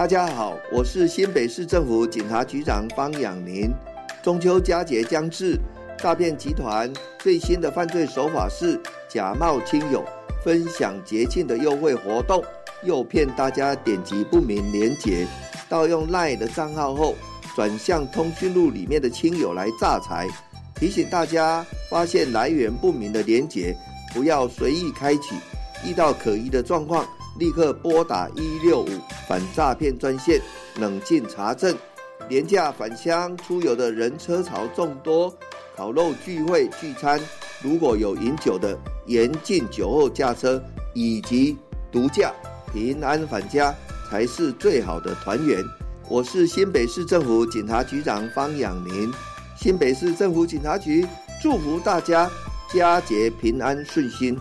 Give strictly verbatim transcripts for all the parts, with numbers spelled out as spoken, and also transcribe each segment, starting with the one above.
大家好，我是新北市政府警察局长方养宁。中秋佳节将至，诈骗集团最新的犯罪手法是假冒亲友，分享节庆的优惠活动，诱骗大家点击不明连结，盗用 LINE 的账号后，转向通讯录里面的亲友来诈财。提醒大家，发现来源不明的连结，不要随意开启，遇到可疑的状况，立刻拨打一六五反诈骗专线，冷静查证。廉价返乡出游的人车潮众多，烤肉聚会聚餐，如果有饮酒的，严禁酒后驾车，以及毒驾，平安返家才是最好的团圆。我是新北市政府警察局长方养宁，新北市政府警察局祝福大家佳节平安顺心。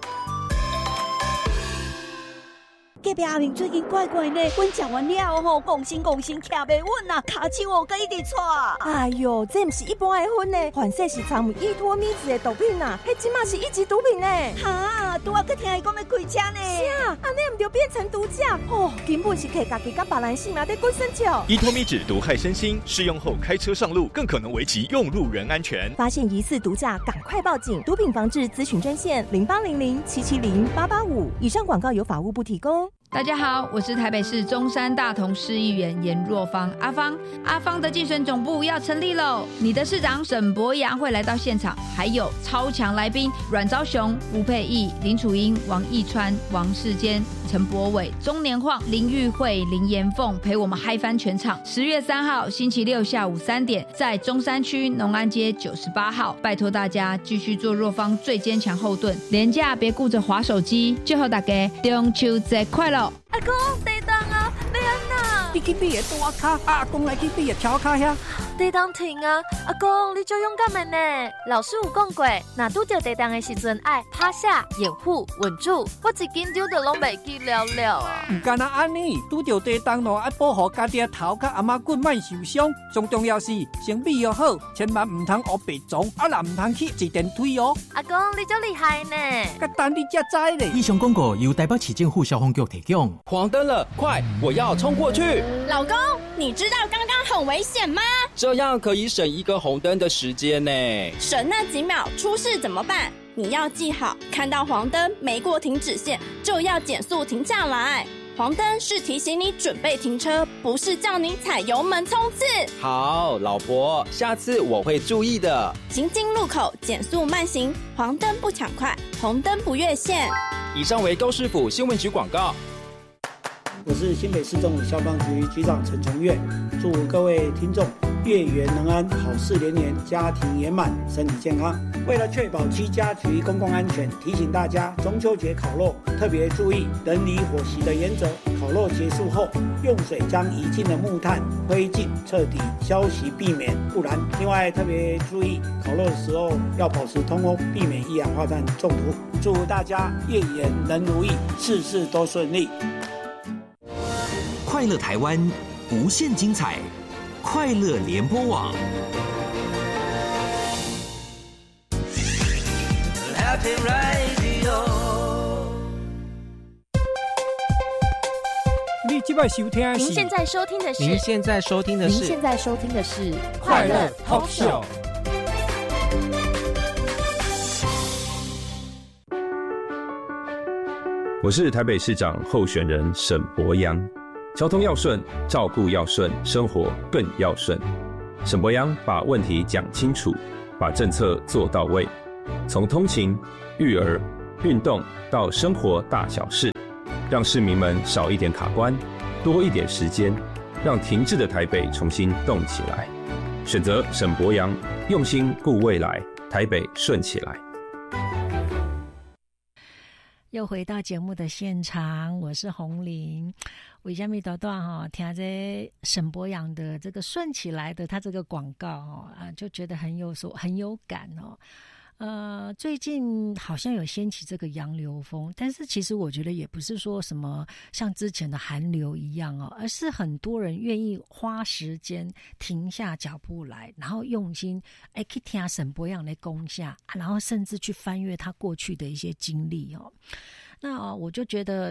隔壁阿明最近怪怪呢，阮食完了吼，讲心讲心徛袂稳啊，骹手哦，佮一直搓。 哎哟，这不是一般的薰呢，反正是掺有依托咪子的毒品啊，迄即马是一级毒品呢。 哈，拄啊，佮听伊讲要开车呢。 是啊，安尼唔就变成毒驾哦，根本是摕家己甲别人性命在滚生笑。 依托咪酯毒害身心，使用后开车上路更可能危及用路人安全。 发现疑似毒驾，赶快报警！毒品防治咨询专线零八零零七七零八八五。以上广告由法务部提供。 大家好，我是台北市中山大同市议员颜若芳，阿芳。阿芳的竞选总部要成立喽，你的市长沈伯洋会来到现场，还有超强来宾阮昭雄、吴佩益、林楚英、王义川、王世坚、陈柏伟、钟年晃、林玉慧、林延凤陪我们嗨翻全场。十月三号星期六下午三点，在中山区农安街九十八号，拜托大家继续做若芳最坚强后盾，连假别顾着滑手机，最后大家中秋节快乐！ 阿公，地当啊，你安那？ 你去比个大卡，阿公来去比个小卡遐。 地当停啊！阿公，你就勇敢的呢。老师有讲过，若拄着地当的时阵，爱趴下、掩护、稳住。我一紧张就拢袂记了了啊！ 唔干那安尼，拄着地当咯，爱保护家己的头甲阿妈骨莫受伤。上重要是先备要好，千万唔通学白撞，啊啦唔通去坐电梯哦。 阿公，你真厉害呢！ 甲等你才知咧。 以上广告由台北市政府消防局提供。 黄灯了，快！我要冲过去。 老公，你知道刚刚很危险吗？ 这样可以省一个红灯的时间呢。 省那几秒，出事怎么办？你要记好，看到黄灯没过停止线，就要减速停下来。黄灯是提醒你准备停车，不是叫你踩油门冲刺。 好，老婆，下次我会注意的。 行经路口减速慢行，黄灯不抢快，红灯不越线。 以上为高市府新闻局广告。 我是新北市政府消防局局长陈崇岳，祝各位听众月圆人安，好事连连，家庭圆满，身体健康。为了确保居家及公共安全，提醒大家中秋节烤肉特别注意人离火熄的原则。烤肉结束后，用水将已经的木炭、灰烬彻底消熄，避免不燃。另外特别注意，烤肉的时候要保持通风，避免一氧化碳中毒。祝大家月圆人如意，事事都顺利。 快乐台湾，无限精彩，快乐联播网。 Happy Radio。 你即摆收听的是？ 您现在收听的是？ 您现在收听的是？ 您现在收听的是快乐 Talk Show。 我是台北市长候选人沈伯洋。交通要顺，照顾要顺，生活更要顺。沈伯洋把问题讲清楚，把政策做到位，从通勤、育儿、运动到生活大小事，让市民们少一点卡关，多一点时间，让停滞的台北重新动起来。选择沈伯洋，用心顾未来，台北顺起来。 又回到节目的现场，我是洪玲。为什么短短哈听着沈伯洋的这个顺起来的他这个广告哦啊，就觉得很有所很有感哦。呃，最近好像有掀起这个洋流风，但是其实我觉得也不是说什么像之前的韩流一样哦，而是很多人愿意花时间停下脚步来，然后用心哎去听沈伯洋的讲下，然后甚至去翻阅他过去的一些经历哦。那、呃、我就觉得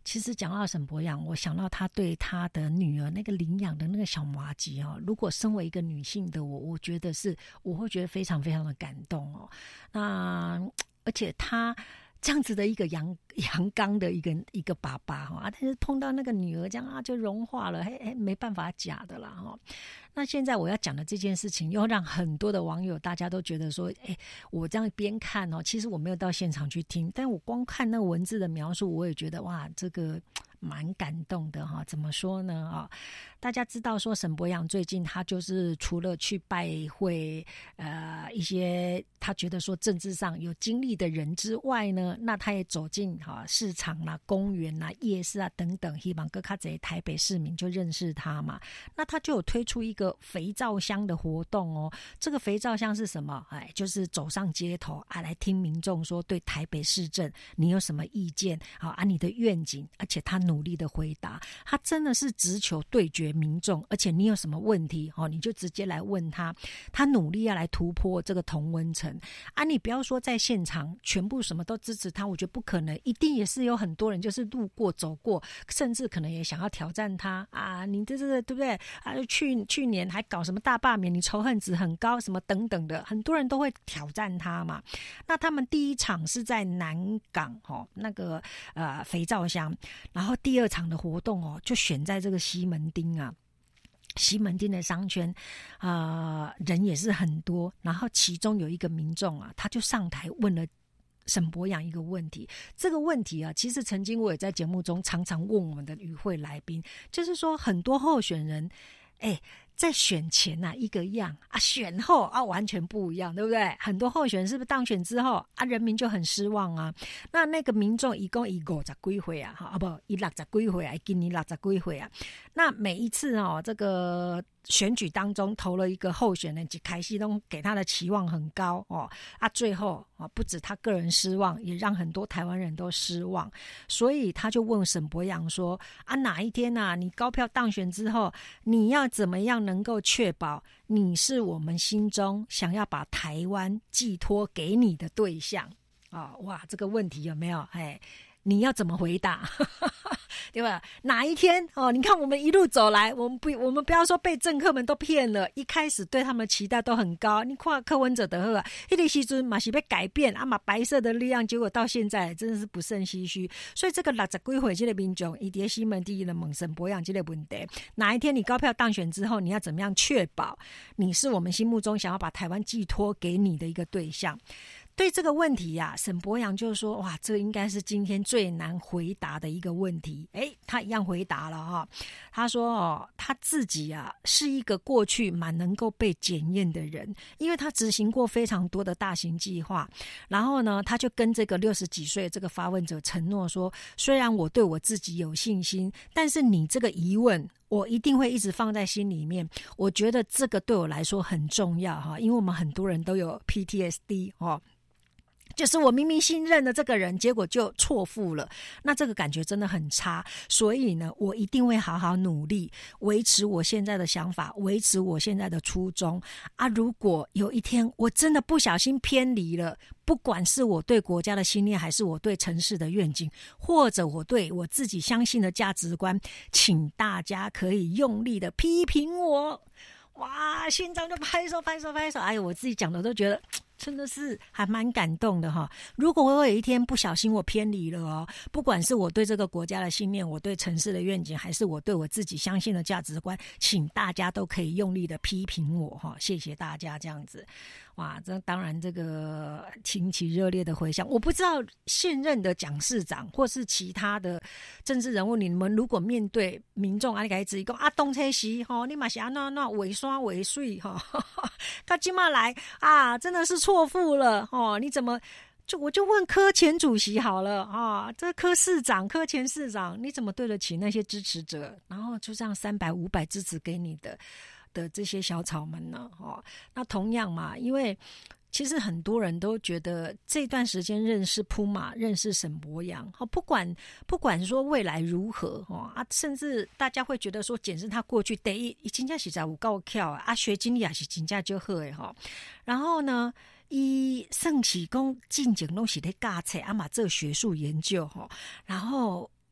其实讲到沈伯洋，我想到他对他的女儿那个领养的那个小麻吉哦，如果身为一个女性的我，我觉得是我会觉得非常非常的感动哦。那而且他这样子的一个阳阳刚的一个一个爸爸哈，啊，但是碰到那个女儿这样啊就融化了，嘿嘿，没办法假的啦哈。那现在我要讲的这件事情，又让很多的网友大家都觉得说，哎，我这样边看哦，其实我没有到现场去听，但我光看那文字的描述，我也觉得哇，这个蛮感动的哈。怎么说呢啊？大家知道说沈伯洋最近他就是除了去拜会呃一些他觉得说政治上有经历的人之外呢，那他也走进哈市场啦、公园啦、夜市啊等等，希望各卡这些台北市民就认识他嘛。那他就有推出一个肥皂箱的活动哦。这个肥皂箱是什么？哎，就是走上街头啊，来听民众说对台北市政你有什么意见啊？啊，你的愿景，而且他努力的回答，他真的是直球对决民众，而且你有什么问题哦，你就直接来问他，他努力要来突破这个同温层啊！你不要说在现场全部什么都支持他，我觉得不可能，一定也是有很多人就是路过走过，甚至可能也想要挑战他啊！你这这个对不对啊？去去年还搞什么大罢免，你仇恨值很高，什么等等的，很多人都会挑战他嘛。那他们第一场是在南港哦，那个呃肥皂箱，然后第二场的活动哦，就选在这个西门町啊。西门町的商圈啊、呃，人也是很多。然后其中有一个民众啊，他就上台问了沈伯洋一个问题。这个问题啊，其实曾经我也在节目中常常问我们的与会来宾，就是说很多候选人，哎。在选前啊一个样啊，选后啊完全不一样，对不对？很多候选人是不是当选之后啊，人民就很失望啊？那那个民众一共以五十几岁啊，啊不，以六十几岁啊，今年六十几岁啊。那每一次哦，这个选举当中投了一个候选人，一开始都给他的期望很高哦啊，最后啊不止他个人失望，也让很多台湾人都失望。所以他就问沈伯洋说啊，哪一天啊，你高票当选之后，你要怎么样能够确保你是我们心中想要把台湾寄托给你的对象啊、哦？哇，这个问题有没有？哎，你要怎么回答？对吧？哪一天哦？你看我们一路走来，我们不，我们不要说被政客们都骗了，一开始对他们的期待都很高。你看柯文哲的呵，那个时阵嘛是被改变啊嘛，白色的力量，结果到现在真的是不胜唏嘘。所以这个六十几岁这个民众，伊在西门町的问沈伯洋这个问题，哪一天你高票当选之后，你要怎么样确保你是我们心目中想要把台湾寄托给你的一个对象？对这个问题呀、啊，沈伯洋就说：“哇，这应该是今天最难回答的一个问题。”哎，他一样回答了哈。他说：“哦，他自己啊是一个过去蛮能够被检验的人，因为他执行过非常多的大型计划。然后呢，他就跟这个六十几岁这个发问者承诺说：虽然我对我自己有信心，但是你这个疑问。”我一定会一直放在心里面，我觉得这个对我来说很重要哈，因为我们很多人都有 P T S D 哦。就是我明明信任了这个人，结果就错付了，那这个感觉真的很差。所以呢，我一定会好好努力，维持我现在的想法，维持我现在的初衷啊。如果有一天我真的不小心偏离了，不管是我对国家的信念，还是我对城市的愿景，或者我对我自己相信的价值观，请大家可以用力的批评我。哇，心脏就拍手拍手拍手，哎呦，我自己讲的都觉得真的是还蛮感动的哈。如果我有一天不小心我偏离了哦，不管是我对这个国家的信念，我对城市的愿景，还是我对我自己相信的价值观，请大家都可以用力的批评我哈，谢谢大家这样子。哇，这当然这个引起热烈的回响。我不知道现任的蒋市长或是其他的政治人物，你们如果面对民众啊，你该自己讲啊，动车时吼，你嘛是安那那尾刷尾水哈，到今嘛来啊，真的是错付了哦，你怎么？就我就问柯前主席好了啊，这柯市长、柯前市长，你怎么对得起那些支持者？然后就这样三百、五百支持给你的。的这些小草们呢？哦，那同样嘛，因为其实很多人都觉得这段时间认识普马、认识沈伯洋，哦，不管不管说未来如何，哦啊，甚至大家会觉得说，检视他过去第一，真正是在有够巧啊，学经历也是真正就好的哈。然后呢，伊算是讲进前拢是咧教册啊嘛，做学术研究哈，然后。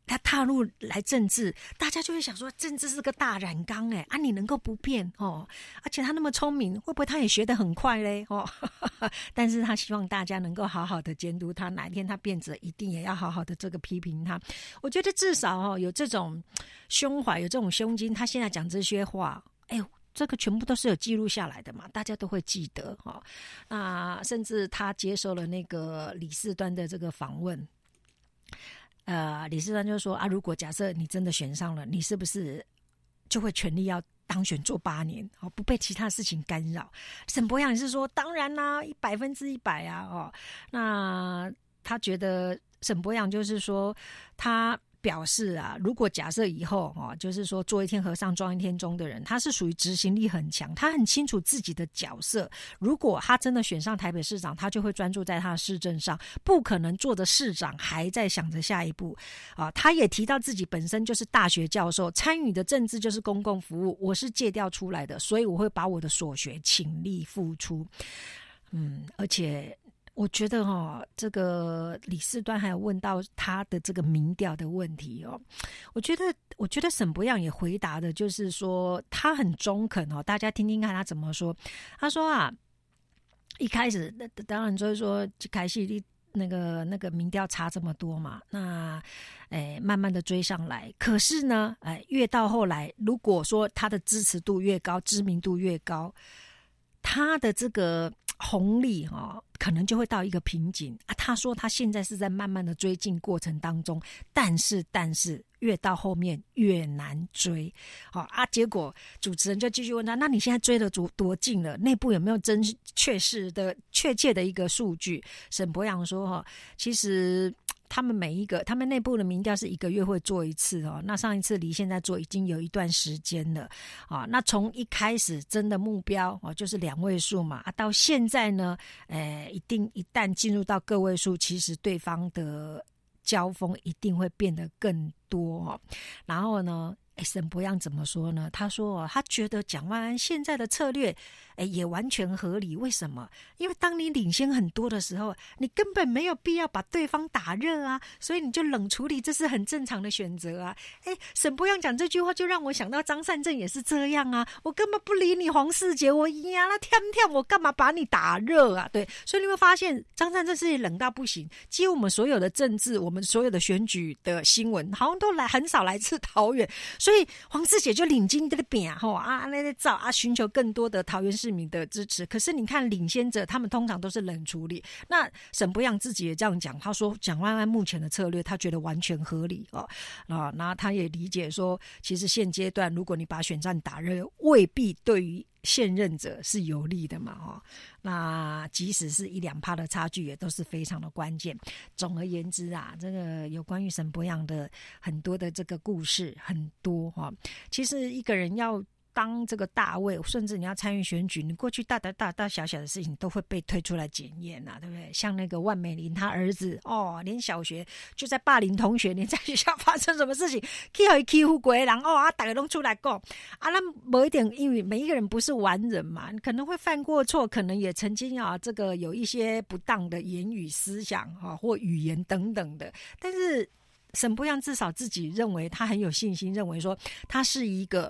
他踏入来政治，大家就会想说，政治是个大染缸哎，啊，你能够不变哦？而且他那么聪明，会不会他也学得很快嘞？哦，但是他希望大家能够好好的监督他，哪一天他变质，一定也要好好的这个批评他。我觉得至少哦，有这种胸怀，有这种胸襟，他现在讲这些话，哎呦。这个全部都是有记录下来的嘛，大家都会记得哈。那甚至他接受了那个李四端的这个访问，呃，李四端就说啊，如果假设你真的选上了，你是不是就会全力要当选做八年，哦，不被其他事情干扰？沈伯洋也是说，当然啦，一百分之一百啊，哦，那他觉得沈伯洋就是说他。表示啊，如果假设以后哦，就是说做一天和尚撞一天钟的人，他是属于执行力很强，他很清楚自己的角色。如果他真的选上台北市长，他就会专注在他的市政上，不可能做着市长还在想着下一步啊。他也提到自己本身就是大学教授，参与的政治就是公共服务，我是借调出来的，所以我会把我的所学倾力付出。嗯，而且。我觉得哦，这个李四端还有问到他的这个民调的问题哦，我觉得，我觉得沈伯洋也回答的，就是说他很中肯哦，大家听听看他怎么说。他说啊，一开始当然就是说开始那个那个民调差这么多嘛，那诶慢慢的追上来，可是呢，哎越到后来，如果说他的支持度越高，知名度越高，他的这个。红利哈、哦，可能就会到一个瓶颈啊。他说他现在是在慢慢的追进过程当中，但是但是越到后面越难追，好、哦、啊。结果主持人就继续问他，那你现在追了多多近了？内部有没有真确实的确切的一个数据？沈伯洋说哈、哦，其实。他们每一个，他们内部的民调是一个月会做一次哦。那上一次离现在做已经有一段时间了啊。那从一开始真的目标哦，就是两位数嘛啊，到现在呢，呃，一定一旦进入到个位数，其实对方的交锋一定会变得更多哦。然后呢？哎，沈伯洋怎么说呢？他说，他觉得蒋万安现在的策略，哎，也完全合理。为什么？因为当你领先很多的时候，你根本没有必要把对方打热啊，所以你就冷处理，这是很正常的选择啊。哎，沈伯洋讲这句话，就让我想到张善政也是这样啊。我根本不理你黄世杰，我呀啦跳跳，我干嘛把你打热啊？对，所以你会发现张善政是冷到不行。几乎我们所有的政治，我们所有的选举的新闻，好像都来很少来自桃园。所以黄世杰就领军在那边啊，啊那那造啊，寻求更多的桃园市民的支持。可是你看领先者，他们通常都是冷处理。那沈伯洋自己也这样讲，他说蒋万安目前的策略，他觉得完全合理哦。啊，那他也理解说，其实现阶段如果你把选战打热，未必对于现任者是有利的嘛，哦，那即使是一两趴的差距，也都是非常的关键。总而言之啊，这个有关于沈伯洋的很多的这个故事很多哈、哦。其实一个人要当这个大位，甚至你要参与选举，你过去大大大大小小的事情都会被推出来检验呐，对不对？像那个万美玲她儿子哦，连小学就在霸凌同学，连在学校发生什么事情，去互伊欺负过的人哦啊，大家都出来讲啊，那某一点，因为每一个人不是完人嘛，可能会犯过错，可能也曾经啊这个有一些不当的言语、思想啊或语言等等的，但是沈伯洋至少自己认为他很有信心，认为说他是一个。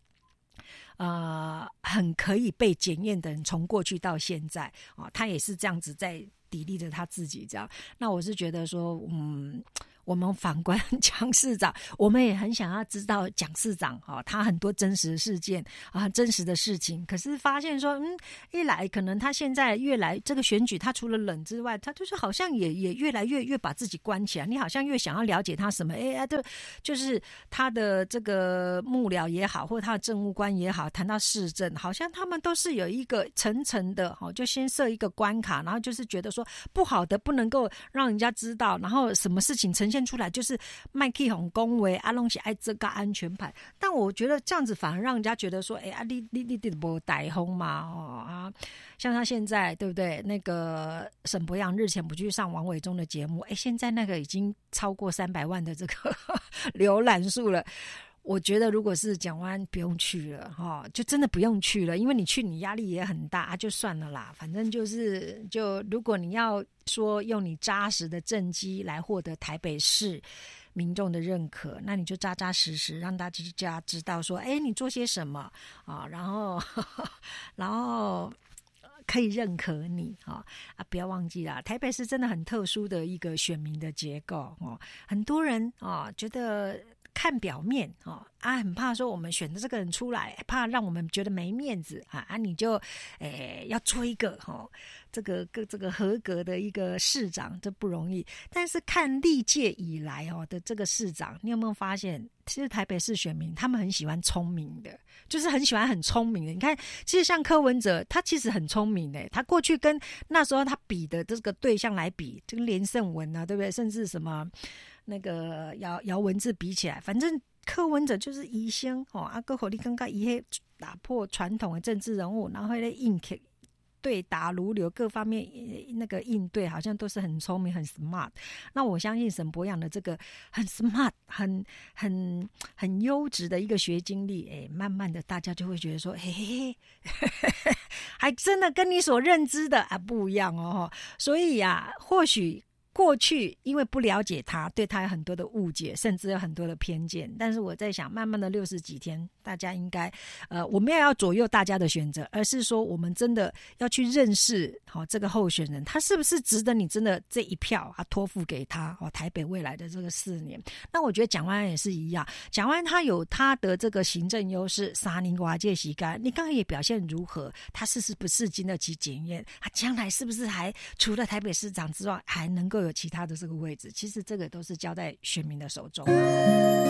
呃，很可以被检验的人，从过去到现在啊、哦，他也是这样子在砥砺着他自己这样。那我是觉得说，嗯，我们反观蒋市长，我们也很想要知道蒋市长哈、哦，他很多真实的事件啊，真实的事情。可是发现说，嗯，一来可能他现在越来这个选举，他除了冷之外，他就是好像也也越来越越把自己关起来。你好像越想要了解他什么，哎呀，就就是他的这个幕僚也好，或者他的政务官也好，谈到市政，好像他们都是有一个层层的哈，就先设一个关卡，然后就是觉得说不好的不能够让人家知道，然后什么事情呈现出来就是麦克宏恭维啊，拢是爱这个安全牌。但我觉得这样子反而让人家觉得说，哎啊，你你你你没台风嘛，哦啊，像他现在对不对？那个沈伯洋日前不去上王伟忠的节目，哎，现在那个已经超过三百万的这个浏览数了。我觉得如果是蒋万安不用去了哈、哦，就真的不用去了，因为你去你压力也很大、啊、就算了啦。反正就是就如果你要说用你扎实的政绩来获得台北市， 民众的认可，那你就扎扎实实让大家知道说，哎，你做些什么啊，然后呵呵然后可以认可你啊啊！不要忘记啦，台北是真的很特殊的一个选民的结构哦，很多人啊觉得。看表面哦啊，很怕说我们选的这个人出来，怕让我们觉得没面子啊啊，你就诶要做一个哦，这个个这个合格的一个市长，这不容易。但是看历届以来哦的这个市长，你有没有发现，其实台北市选民他们很喜欢聪明的，就是很喜欢很聪明的。你看，其实像柯文哲，他其实很聪明的，他过去跟那时候他比的这个对象来比，这个连胜文啊，对不对？甚至什么。那个姚姚文智比起来，反正柯文哲就是医生哦，啊，哥火力更加一些打破传统的政治人物，然后咧应对答如流，各方面那个应对好像都是很聪明、很 smart。那我相信沈伯洋的这个很 smart、很很很优质的一个学经历，哎，慢慢的大家就会觉得说，嘿嘿嘿，还真的跟你所认知的啊不一样哦。所以啊，或许。过去因为不了解他，对他有很多的误解，甚至有很多的偏见。但是我在想，慢慢的六十几天，大家应该，呃，我们也要左右大家的选择，而是说我们真的要去认识，好、哦、这个候选人，他是不是值得你真的这一票啊托付给他？哦，台北未来的这个四年，那我觉得蒋万安也是一样，蒋万安他有他的这个行政优势，三年外界时间，你刚刚也表现如何？他是不是经得起检验？他将来是不是还除了台北市长之外，还能够有其他的这个位置，其实这个都是交在选民的手中。